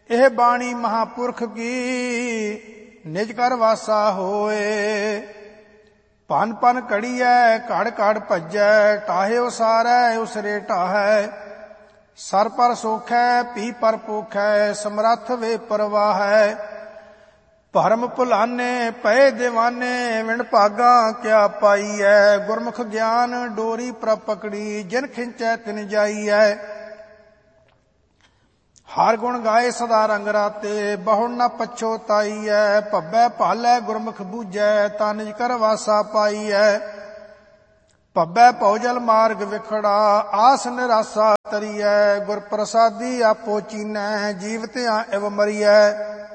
ਇਹ ਬਾਣੀ ਮਹਾਂਪੁਰਖ ਕੀ ਨਿਜ ਕਰ ਵਾਸਾ ਹੋਏ। ਭਨ ਭਨ ਘੜੀਐ ਘੜ ਘੜ ਭੱਜੈ ਟਾਹੇ ਉਸਾਰੈ ਉਸਰੇ ਢਾਹੈ। ਸਰ ਪਰ ਸੋਖੈ ਪੀ ਪਰ ਪੋਖੈ ਸਮਰੱਥ ਵੇ ਪਰਵਾਹੈ। ਭਰਮ ਭੁਲਾਨੇ ਪਏ ਦੀਵਾਨੇ ਵਿਣ ਭਾਗਾਂ ਕਿਆ ਪਾਈਐ। ਗੁਰਮੁਖ ਗਿਆਨ ਡੋਰੀ ਪ੍ਰਭ ਪਕੜੀ ਜਿਨ ਖਿੰਚੈ ਤਿਨ ਜਾਈਐ। ਹਰ ਗੁਣ ਗਾਏ ਸਦਾ ਰੰਗ ਰਾਤੇ ਬਹੁੜ ਨ ਪਛੋਤਾਈਐ। ਭੱਬੈ ਭਾਲੈ ਗੁਰਮੁਖ ਬੂਝੈ ਤਾ ਨਿਜ ਕਰ ਵਾਸਾ ਪਾਈਐ। ਭੱਬੈ ਭਉਜਲ ਮਾਰਗ ਵਿਖੜਾ ਆਸ ਨਿਰਾਸਾ ਤਰੀਐ। ਗੁਰ ਪ੍ਰਸਾਦੀ ਆਪੋ ਚੀਨੈ ਜੀਵਤਿਆਂ ਇਵ ਮਰੀਐ।